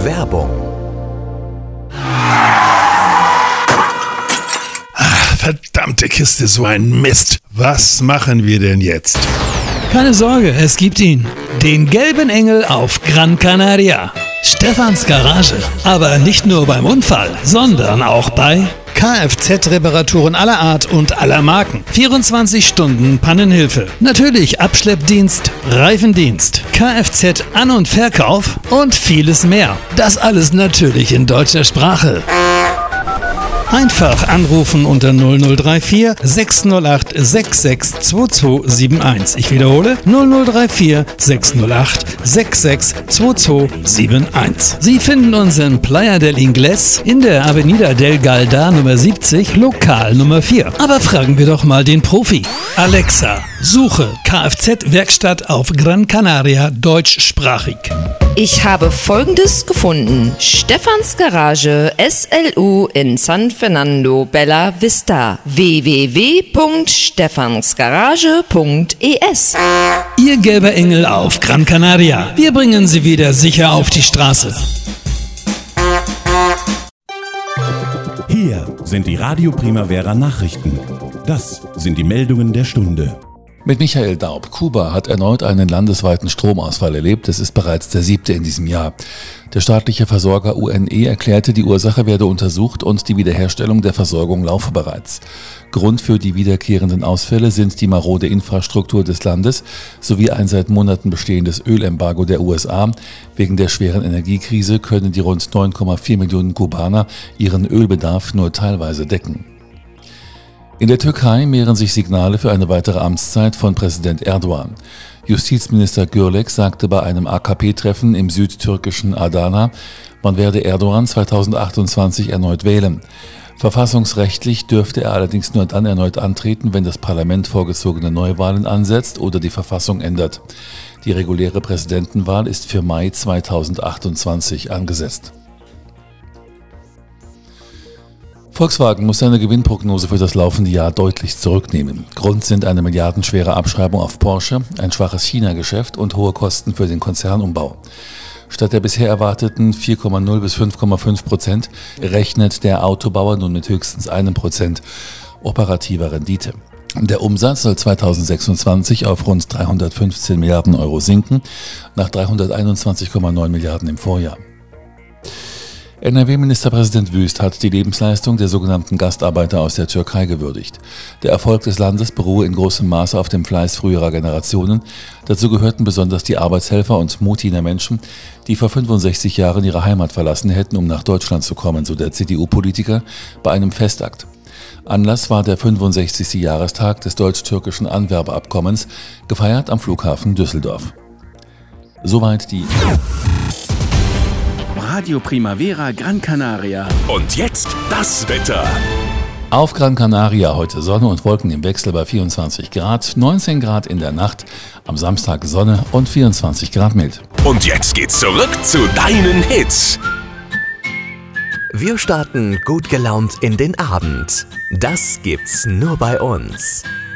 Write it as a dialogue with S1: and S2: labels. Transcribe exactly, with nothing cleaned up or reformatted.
S1: Werbung.
S2: Verdammte Kiste, so ein Mist. Was machen wir denn jetzt?
S3: Keine Sorge, es gibt ihn. Den gelben Engel auf Gran Canaria. Stefans Garage. Aber nicht nur beim Unfall, sondern auch bei Kfz-Reparaturen aller Art und aller Marken. vierundzwanzig Stunden Pannenhilfe. Natürlich Abschleppdienst, Reifendienst, Kfz-An- und Verkauf und vieles mehr. Das alles natürlich in deutscher Sprache. Einfach anrufen unter null null drei vier sechs null acht sechs sechs zwei zwei sieben eins. Ich wiederhole null null drei vier sechs null acht sechs sechs zwei zwei sieben eins. Sie finden uns in Playa del Ingles in der Avenida del Galda Nummer siebzig, Lokal Nummer vier. Aber fragen wir doch mal den Profi. Alexa, suche Kfz-Werkstatt auf Gran Canaria deutschsprachig.
S4: Ich habe Folgendes gefunden. Stefans Garage S L U in San Fernando Bella Vista. w w w punkt stefansgarage punkt e s.
S3: Ihr gelber Engel auf Gran Canaria. Wir bringen Sie wieder sicher auf die Straße.
S5: Hier sind die Radio Primavera Nachrichten. Das sind die Meldungen der Stunde.
S6: Mit Michael Daub. Kuba hat erneut einen landesweiten Stromausfall erlebt. Es ist bereits der siebte in diesem Jahr. Der staatliche Versorger U N E erklärte, die Ursache werde untersucht und die Wiederherstellung der Versorgung laufe bereits. Grund für die wiederkehrenden Ausfälle sind die marode Infrastruktur des Landes sowie ein seit Monaten bestehendes Ölembargo der U S A. Wegen der schweren Energiekrise können die rund neun Komma vier Millionen Kubaner ihren Ölbedarf nur teilweise decken. In der Türkei mehren sich Signale für eine weitere Amtszeit von Präsident Erdogan. Justizminister Gürlek sagte bei einem A K P-Treffen im südtürkischen Adana, man werde Erdogan zweitausendachtundzwanzig erneut wählen. Verfassungsrechtlich dürfte er allerdings nur dann erneut antreten, wenn das Parlament vorgezogene Neuwahlen ansetzt oder die Verfassung ändert. Die reguläre Präsidentenwahl ist für Mai zweitausendachtundzwanzig angesetzt. Volkswagen muss seine Gewinnprognose für das laufende Jahr deutlich zurücknehmen. Grund sind eine milliardenschwere Abschreibung auf Porsche, ein schwaches China-Geschäft und hohe Kosten für den Konzernumbau. Statt der bisher erwarteten vier Komma null bis fünf Komma fünf Prozent rechnet der Autobauer nun mit höchstens einem Prozent operativer Rendite. Der Umsatz soll zweitausendsechsundzwanzig auf rund dreihundertfünfzehn Milliarden Euro sinken, nach dreihunderteinundzwanzig Komma neun Milliarden im Vorjahr. N R W-Ministerpräsident Wüst hat die Lebensleistung der sogenannten Gastarbeiter aus der Türkei gewürdigt. Der Erfolg des Landes beruhe in großem Maße auf dem Fleiß früherer Generationen. Dazu gehörten besonders die Arbeitshelfer und Mutiner Menschen, die vor fünfundsechzig Jahren ihre Heimat verlassen hätten, um nach Deutschland zu kommen, so der C D U-Politiker bei einem Festakt. Anlass war der fünfundsechzigste Jahrestag des deutsch-türkischen Anwerbeabkommens, gefeiert am Flughafen Düsseldorf. Soweit die
S7: Radio Primavera Gran Canaria.
S1: Und jetzt das Wetter.
S6: Auf Gran Canaria heute Sonne und Wolken im Wechsel bei vierundzwanzig Grad, neunzehn Grad in der Nacht, am Samstag Sonne und vierundzwanzig Grad mild.
S1: Und jetzt geht's zurück zu deinen Hits. Wir starten gut gelaunt in den Abend. Das gibt's nur bei uns.